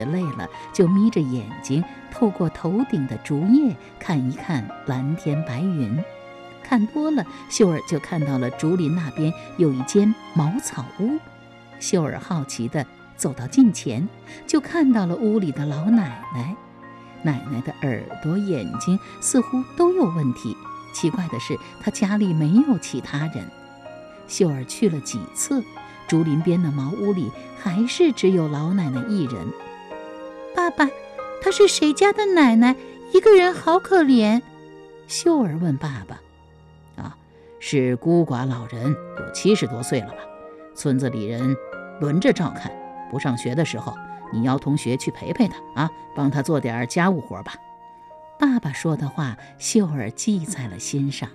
累了就眯着眼睛，透过头顶的竹叶看一看蓝天白云。看多了，秀儿就看到了竹林那边有一间茅草屋。秀儿好奇地走到近前，就看到了屋里的老奶奶。奶奶的耳朵、眼睛似乎都有问题，奇怪的是，她家里没有其他人。秀儿去了几次，竹林边的茅屋里还是只有老奶奶一人。爸爸，她是谁家的奶奶？一个人好可怜。秀儿问爸爸。 是孤寡老人，有70多岁了吧？村子里人轮着照看，不上学的时候，你邀同学去陪陪他啊，帮他做点家务活吧。 爸爸说的话，秀儿记在了心上。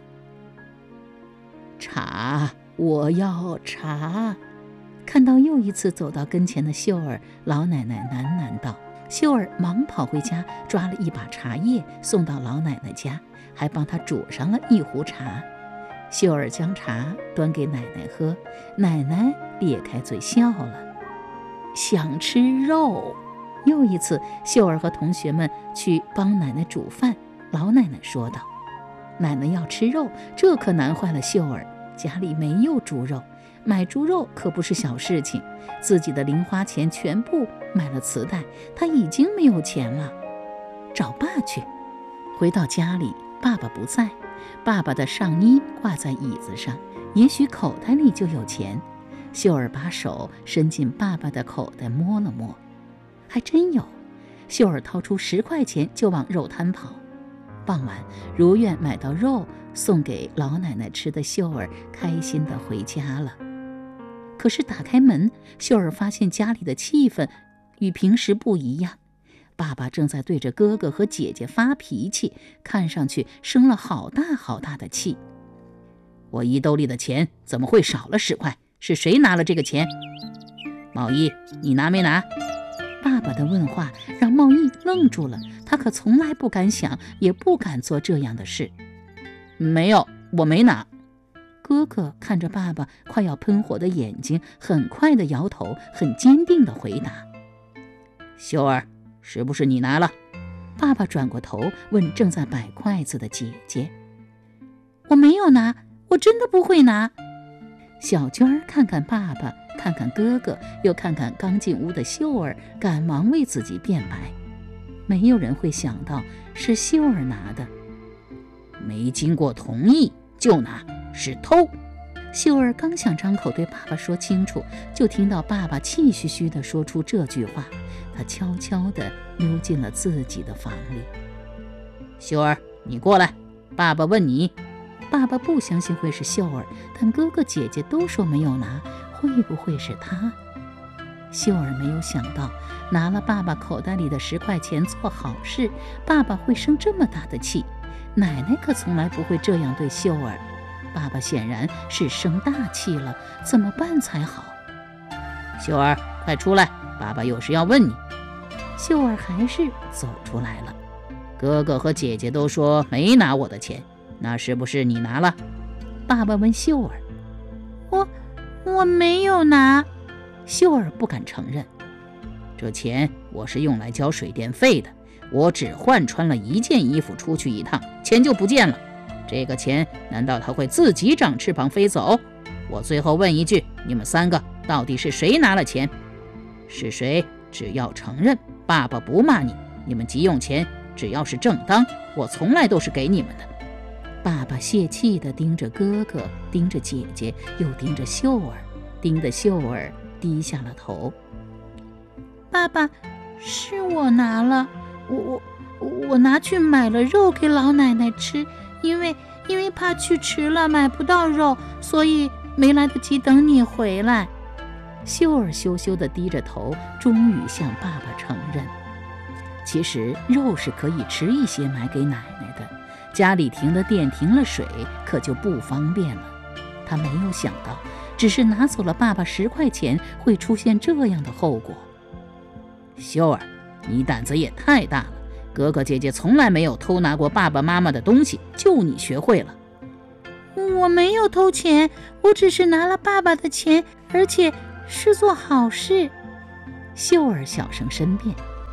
茶，我要茶。 看到又一次走到跟前的秀儿，老奶奶喃喃道。秀儿忙跑回家，抓了一把茶叶送到老奶奶家，还帮她煮上了一壶茶。秀儿将茶端给奶奶喝，奶奶咧开嘴笑了。想吃肉。又一次，秀儿和同学们去帮奶奶煮饭，老奶奶说道。奶奶要吃肉，这可难坏了秀儿，家里没有猪肉，买猪肉可不是小事情，自己的零花钱全部买了磁带，她已经没有钱了。找爸去。回到家里，爸爸不在，爸爸的上衣挂在椅子上，也许口袋里就有钱。秀儿把手伸进爸爸的口袋摸了摸，还真有。秀儿掏出10块钱就往肉摊跑。傍晚如愿买到肉送给老奶奶吃的秀儿开心地回家了。可是打开门，秀儿发现家里的气氛与平时不一样。爸爸正在对着哥哥和姐姐发脾气，看上去生了好大好大的气。 我衣兜里的钱怎么会少了10块？是谁拿了这个钱？茂一，你拿没拿？ 爸爸的问话让茂一愣住了，他可从来不敢想，也不敢做这样的事。 没有，我没拿。 哥哥看着爸爸快要喷火的眼睛，很快地摇头，很坚定地回答。 秀儿，是不是你拿了？ 爸爸转过头问正在摆筷子的姐姐。我没有拿，我真的不会拿。小娟儿看看爸爸，看看哥哥，又看看刚进屋的秀儿，赶忙为自己辩白。没有人会想到是秀儿拿的。 没经过同意就拿，是偷。 秀儿刚想张口对爸爸说清楚，就听到爸爸气吁吁地说出这句话。他悄悄地溜进了自己的房里。 秀儿，你过来，爸爸问你。 爸爸不相信会是秀儿，但哥哥姐姐都说没有拿，会不会是他？秀儿没有想到，拿了爸爸口袋里的10块钱做好事，爸爸会生这么大的气。奶奶可从来不会这样对秀儿。爸爸显然是生大气了，怎么办才好？ 秀儿，快出来，爸爸有事要问你。 秀儿还是走出来了。 哥哥和姐姐都说没拿我的钱，那是不是你拿了？ 爸爸问秀儿。我没有拿。秀儿不敢承认。 这钱我是用来交水电费的，我只换穿了1件衣服出去一趟，钱就不见了。这个钱难道它会自己长翅膀飞走？我最后问一句，你们3个到底是谁拿了钱？是谁？只要承认，爸爸不骂你。你们急用钱，只要是正当，我从来都是给你们的。 爸爸泄气地盯着哥哥，盯着姐姐，又盯着秀儿，盯得秀儿低下了头。爸爸，是我拿了，我拿去买了肉给老奶奶吃，因为怕去迟了买不到肉，所以没来得及等你回来。秀儿羞羞地低着头，终于向爸爸承认。其实肉是可以迟一些买给奶奶的，家里停了电停了水，可就不方便了。他没有想到，只是拿走了爸爸10块钱，会出现这样的后果。 秀儿，你胆子也太大了，哥哥姐姐从来没有偷拿过爸爸妈妈的东西，就你学会了。 我没有偷钱，我只是拿了爸爸的钱，而且是做好事。秀儿小声申辩。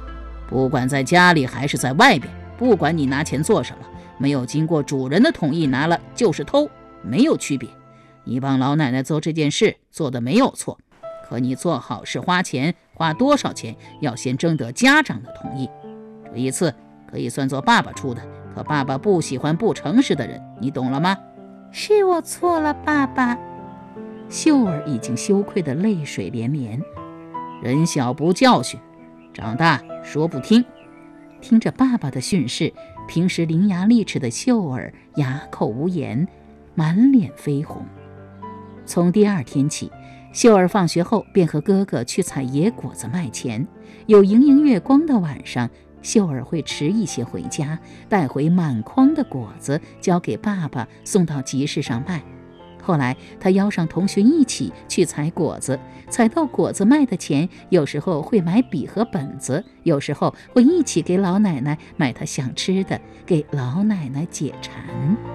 不管在家里还是在外边，不管你拿钱做什么，没有经过主人的同意拿了就是偷，没有区别。你帮老奶奶做这件事做得没有错，可你做好事花钱，花多少钱要先征得家长的同意。这一次可以算作爸爸出的，可爸爸不喜欢不诚实的人，你懂了吗？ 是我错了，爸爸。秀儿已经羞愧得泪水连连。 人小不教训，长大说不听。 听着爸爸的训示，平时伶牙俐齿的秀儿哑口无言，满脸绯红。从第二天起，秀儿放学后便和哥哥去采野果子卖钱。有盈盈月光的晚上，秀儿会迟一些回家，带回满筐的果子交给爸爸，送到集市上卖。后来他邀上同学一起去采果子，采到果子卖的钱，有时候会买笔和本子，有时候会一起给老奶奶买她想吃的，给老奶奶解馋。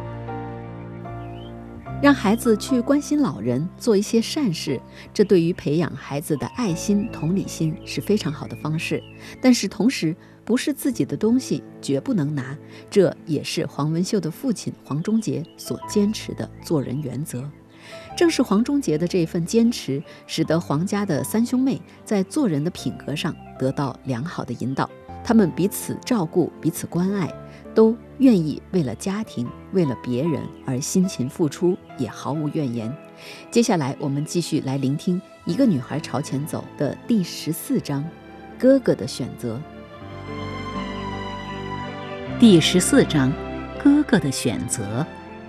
让孩子去关心老人，做一些善事，这对于培养孩子的爱心、同理心是非常好的方式。但是同时，不是自己的东西绝不能拿，这也是黄文秀的父亲黄忠杰所坚持的做人原则。正是黄忠杰的这份坚持，使得黄家的三兄妹在做人的品格上得到良好的引导。他们彼此照顾，彼此关爱，都愿意为了家庭，为了别人而辛勤付出，也毫无怨言。接下来我们继续来聆听《一个女孩朝前走》的第14章，哥哥的选择。 第14章，哥哥的选择。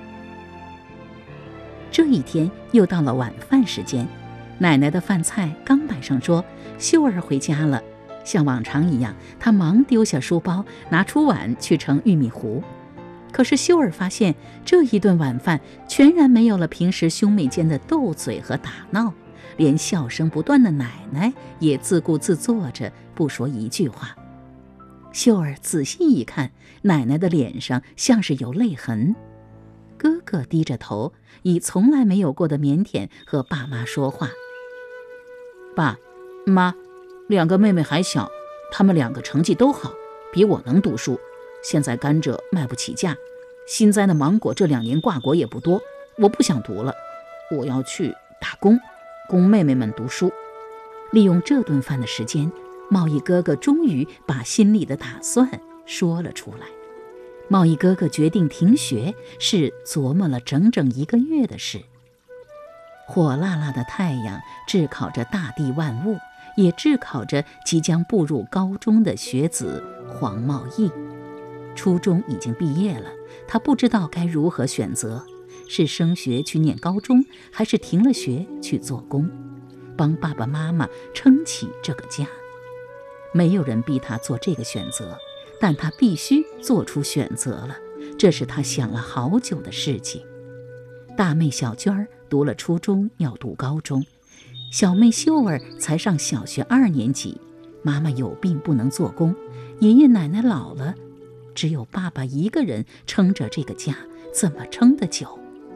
这一天又到了晚饭时间，奶奶的饭菜刚摆上桌，秀儿回家了。像往常一样，她忙丢下书包，拿出碗去盛玉米糊。可是秀儿发现，这一顿晚饭全然没有了平时兄妹间的斗嘴和打闹，连笑声不断的奶奶也自顾自坐着，不说一句话。秀儿仔细一看，奶奶的脸上像是有泪痕。哥哥低着头，以从来没有过的腼腆和爸妈说话。 爸妈，两个妹妹还小，她们两个成绩都好，比我能读书。现在甘蔗卖不起价，新栽的芒果这2年挂果也不多，我不想读了，我要去打工，供妹妹们读书。 利用这顿饭的时间，茂义哥哥终于把心里的打算说了出来。茂义哥哥决定停学，是琢磨了整整1个月的事。火辣辣的太阳炙烤着大地万物，也炙烤着即将步入高中的学子黄茂义。初中已经毕业了，他不知道该如何选择，是升学去念高中，还是停了学去做工，帮爸爸妈妈撑起这个家。没有人逼他做这个选择，但他必须做出选择了，这是他想了好久的事情。大妹小娟儿读了初中，要读高中，小妹秀儿才上小学2年级，妈妈有病不能做工，爷爷奶奶老了，只有爸爸一个人撑着这个家，怎么撑得久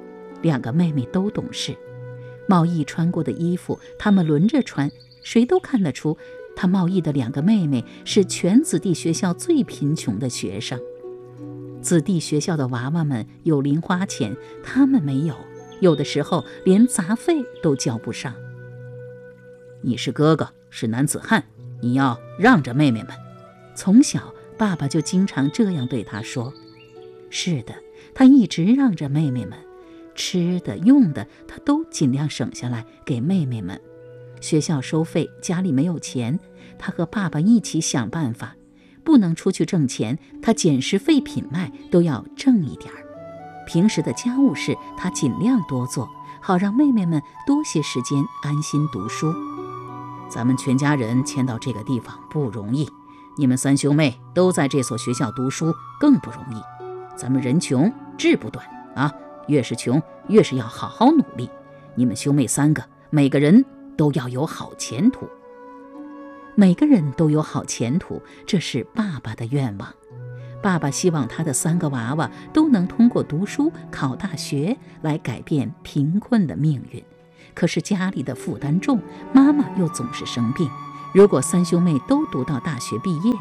？2个妹妹都懂事，茂义穿过的衣服他们轮着穿，谁都看得出他茂义的2个妹妹是全子弟学校最贫穷的学生。子弟学校的娃娃们有零花钱，他们没有，有的时候连杂费都交不上。 你是哥哥，是男子汉，你要让着妹妹们。 从小爸爸就经常这样对他说。是的，他一直让着妹妹们，吃的用的他都尽量省下来给妹妹们。学校收费，家里没有钱，他和爸爸一起想办法。不能出去挣钱，他捡拾废品卖都要挣一点儿。平时的家务事他尽量多做，好让妹妹们多些时间安心读书。 咱们全家人迁到这个地方不容易，你们3兄妹都在这所学校读书更不容易。咱们人穷志不短啊，越是穷越是要好好努力。你们兄妹3个，每个人都要有好前途。每个人都有好前途，这是爸爸的愿望。爸爸希望他的3个娃娃都能通过读书考大学来改变贫困的命运。可是家里的负担重，妈妈又总是生病。如果3兄妹都读到大学毕业，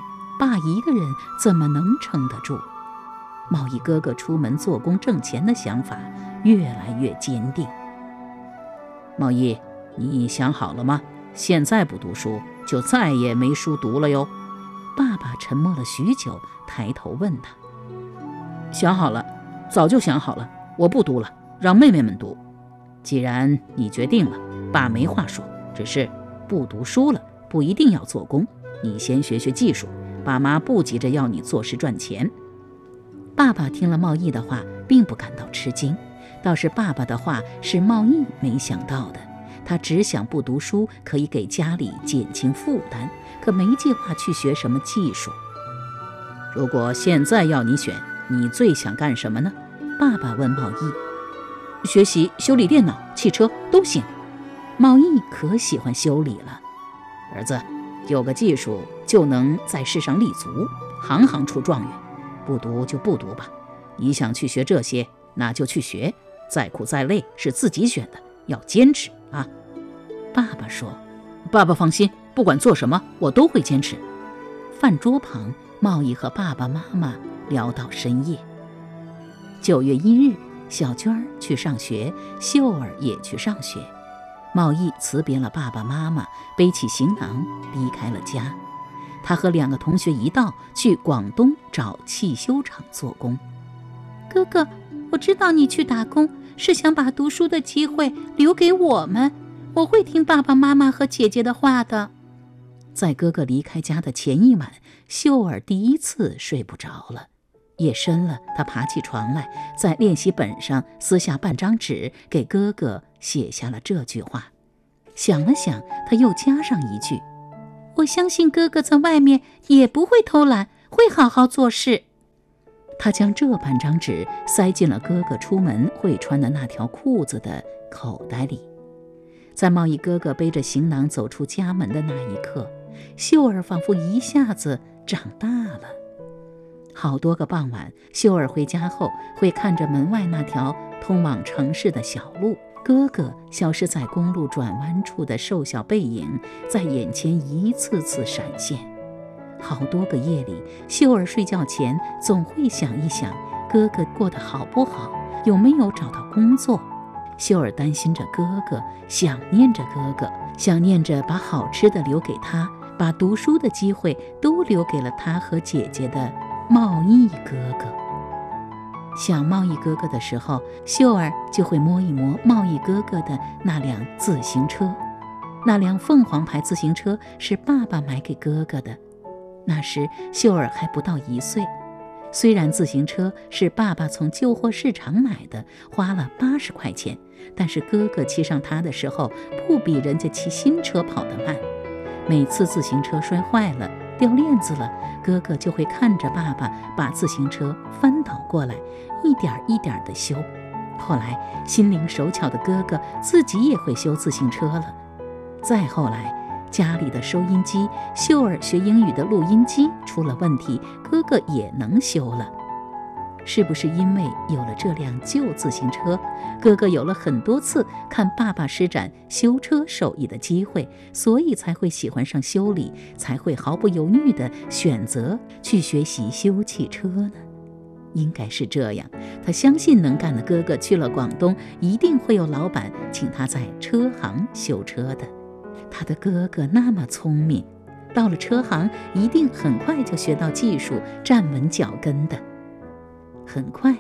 爸一个人怎么能撑得住？茂义哥哥出门做工挣钱的想法越来越坚定。 茂义，你想好了吗？现在不读书，就再也没书读了哟。 爸爸沉默了许久，抬头问他。 想好了，早就想好了，我不读了，让妹妹们读。既然你决定了，爸没话说，只是不读书了，不一定要做工，你先学学技术，爸妈不急着要你做事赚钱。 爸爸听了茂义的话，并不感到吃惊，倒是爸爸的话是茂义没想到的。他只想不读书可以给家里减轻负担，可没计划去学什么技术。 如果现在要你选，你最想干什么呢？ 爸爸问茂义。 学习修理电脑、汽车都行。 茂义可喜欢修理了。 儿子，有个技术就能在世上立足，行行出状元。不读就不读吧，你想去学这些，那就去学，再苦再累是自己选的，要坚持啊。 爸爸说。 爸爸放心，不管做什么，我都会坚持。 饭桌旁，茂义和爸爸妈妈聊到深夜。9月1日，小娟儿去上学，秀儿也去上学。茂义辞别了爸爸妈妈，背起行囊离开了家。他和2个同学一道去广东找汽修厂做工。哥哥，我知道你去打工是想把读书的机会留给我们，我会听爸爸妈妈和姐姐的话的。在哥哥离开家的前一晚，秀儿第一次睡不着了。夜深了，她爬起床来，在练习本上撕下半张纸，给哥哥写下了这句话。想了想，她又加上一句：我相信哥哥在外面也不会偷懒，会好好做事。他将这半张纸塞进了哥哥出门会穿的那条裤子的口袋里。在茂义哥哥背着行囊走出家门的那一刻，秀儿仿佛一下子长大了。好多个傍晚，秀儿回家后会看着门外那条通往城市的小路，哥哥消失在公路转弯处的瘦小背影在眼前一次次闪现。好多个夜里，秀儿睡觉前总会想一想哥哥过得好不好，有没有找到工作。秀儿担心着哥哥，想念着哥哥，想念着把好吃的留给他，把读书的机会都留给了他和姐姐的茂义哥哥。想茂义哥哥的时候，秀儿就会摸一摸茂义哥哥的那辆自行车。那辆凤凰牌自行车是爸爸买给哥哥的，那时秀儿还不到1岁。虽然自行车是爸爸从旧货市场买的，花了80块钱，但是哥哥骑上它的时候，不比人家骑新车跑得慢。每次自行车摔坏了，掉链子了，哥哥就会看着爸爸把自行车翻倒过来，一点一点地修。后来心灵手巧的哥哥自己也会修自行车了。再后来，家里的收音机，秀儿学英语的录音机出了问题，哥哥也能修了。是不是因为有了这辆旧自行车，哥哥有了很多次看爸爸施展修车手艺的机会，所以才会喜欢上修理，才会毫不犹豫地选择去学习修汽车呢？应该是这样，他相信能干的哥哥去了广东，一定会有老板请他在车行修车的。他的哥哥那么聪明，到了车行一定很快就学到技术，站稳脚跟的。很快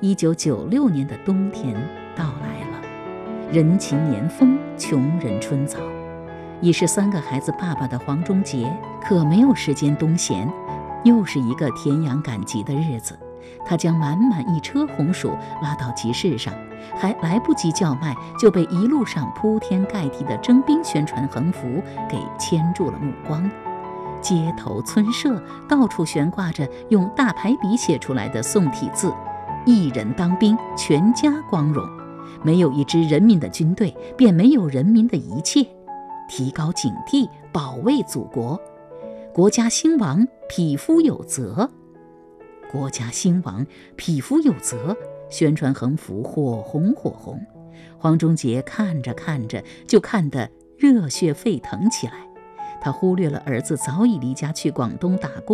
，1996年的冬天到来了，人情年丰，穷人春早。已是3个孩子爸爸的黄忠杰可没有时间冬闲，又是一个田养赶集的日子。他将满满一车红薯拉到集市上，还来不及叫卖，就被一路上铺天盖地的征兵宣传横幅给牵住了目光。街头村舍到处悬挂着用大牌笔写出来的宋体字：一人当兵，全家光荣。没有一支人民的军队，便没有人民的一切。提高警惕，保卫祖国。国家兴亡，匹夫有责。国家兴亡，匹夫有责。宣传横幅火红火红，黄忠杰看着看着就看得热血沸腾起来。他忽略了儿子早已离家去广东打工